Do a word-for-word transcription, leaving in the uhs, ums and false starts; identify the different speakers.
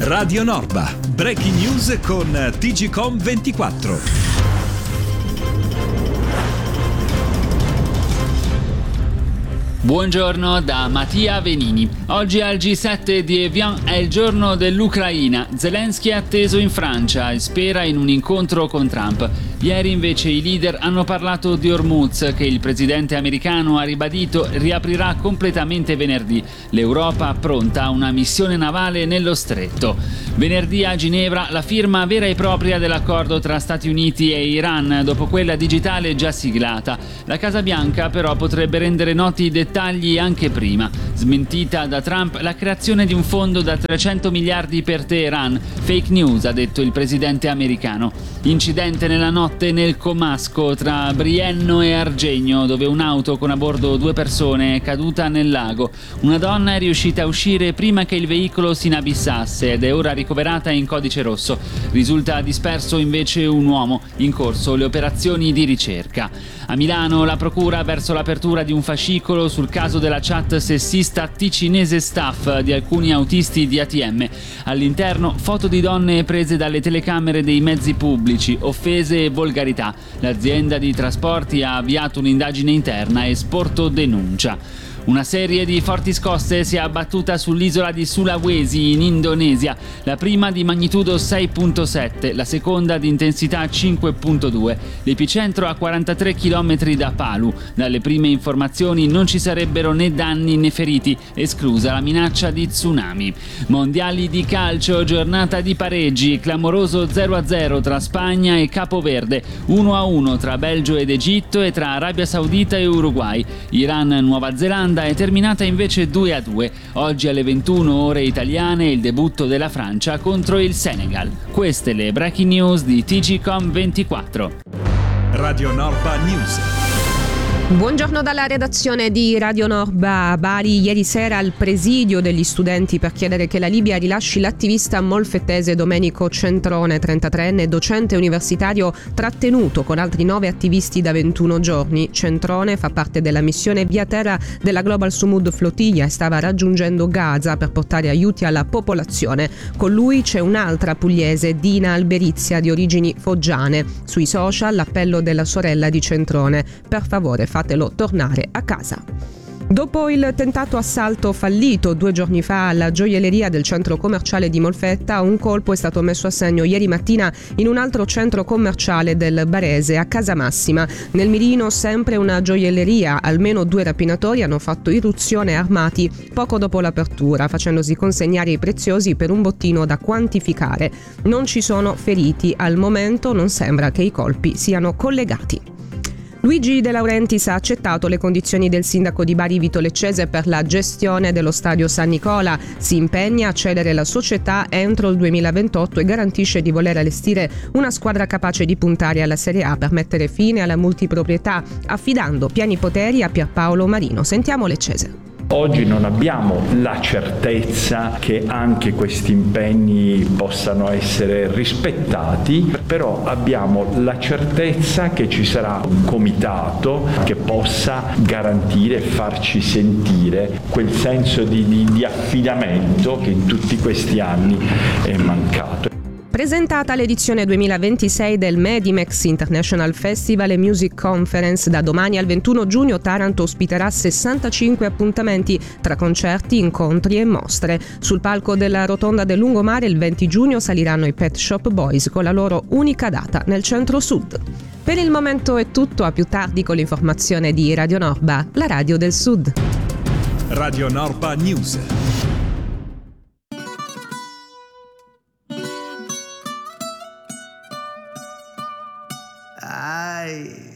Speaker 1: Radio Norba, breaking news con T G Com ventiquattro.
Speaker 2: Buongiorno da Mattia Venini. Oggi al G sette di Evian è il giorno dell'Ucraina. Zelensky è atteso in Francia e spera in un incontro con Trump. Ieri invece i leader hanno parlato di Hormuz, che il presidente americano ha ribadito riaprirà completamente venerdì. L'Europa pronta a una missione navale nello stretto. Venerdì a Ginevra la firma vera e propria dell'accordo tra Stati Uniti e Iran, dopo quella digitale già siglata. La Casa Bianca però potrebbe rendere noti i dettagli anche prima. Smentita da Trump la creazione di un fondo da trecento miliardi per Teheran. Fake news, ha detto il presidente americano. Incidente nella notte nel comasco tra Brienno e Argegno, dove un'auto con a bordo due persone è caduta nel lago. Una donna è riuscita a uscire prima che il veicolo si inabissasse ed è ora ricoverata in codice rosso. Risulta disperso invece un uomo, in corso le operazioni di ricerca. A Milano la procura verso l'apertura di un fascicolo sul caso della chat sessista ticinese staff di alcuni autisti di A T M. All'interno foto di donne prese dalle telecamere dei mezzi pubblici, offese e volgarità. L'azienda di trasporti ha avviato un'indagine interna e sporto denuncia. Una serie di forti scosse si è abbattuta sull'isola di Sulawesi in Indonesia, la prima di magnitudo sei virgola sette, la seconda di intensità cinque virgola due. L'epicentro a quarantatré chilometri da Palu. Dalle prime informazioni non ci sarebbero né danni né feriti, esclusa la minaccia di tsunami. Mondiali di calcio, giornata di pareggi, clamoroso zero a zero tra Spagna e Capoverde, uno a uno tra Belgio ed Egitto e tra Arabia Saudita e Uruguay. Iran-Nuova Zelanda è terminata invece due a due. Oggi alle ventuno ore italiane il debutto della Francia contro il Senegal. Queste le breaking news di T G Com ventiquattro.
Speaker 1: Radio Norba News.
Speaker 3: Buongiorno dalla redazione di Radio Norba. A Bari ieri sera al presidio degli studenti per chiedere che la Libia rilasci l'attivista molfettese Domenico Centrone, trentatreenne docente universitario trattenuto con altri nove attivisti da ventuno giorni. Centrone fa parte della missione via terra della Global Sumud Flottiglia e stava raggiungendo Gaza per portare aiuti alla popolazione. Con lui c'è un'altra pugliese, Dina Alberizia, di origini foggiane. Sui social l'appello della sorella di Centrone: per favore fatelo tornare a casa. Dopo il tentato assalto fallito due giorni fa alla gioielleria del centro commerciale di Molfetta, un colpo è stato messo a segno ieri mattina in un altro centro commerciale del Barese, a Casamassima. Nel mirino sempre una gioielleria, almeno due rapinatori hanno fatto irruzione armati poco dopo l'apertura, facendosi consegnare i preziosi per un bottino da quantificare. Non ci sono feriti, al momento non sembra che i colpi siano collegati. Luigi De Laurentiis ha accettato le condizioni del sindaco di Bari Vito Leccese per la gestione dello stadio San Nicola. Si impegna a cedere la società entro il duemilaventotto e garantisce di voler allestire una squadra capace di puntare alla Serie A per mettere fine alla multiproprietà, affidando pieni poteri a Pierpaolo Marino. Sentiamo Leccese.
Speaker 4: Oggi non abbiamo la certezza che anche questi impegni possano essere rispettati, però abbiamo la certezza che ci sarà un comitato che possa garantire e farci sentire quel senso di, di, di affidamento che in tutti questi anni è mancato.
Speaker 3: Presentata l'edizione duemilaventisei del Medimex International Festival e Music Conference, da domani al ventuno giugno Taranto ospiterà sessantacinque appuntamenti tra concerti, incontri e mostre. Sul palco della Rotonda del Lungomare il venti giugno saliranno i Pet Shop Boys con la loro unica data nel centro-sud. Per il momento è tutto, a più tardi con l'informazione di Radio Norba, la radio del Sud.
Speaker 1: Radio Norba News.
Speaker 5: Ay.